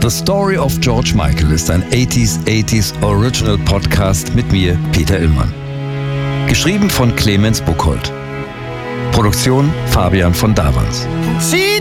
The Story of George Michael ist ein 80s Original Podcast mit mir, Peter Illmann. Geschrieben von Clemens Buchholz. Produktion Fabian von Davans. Sie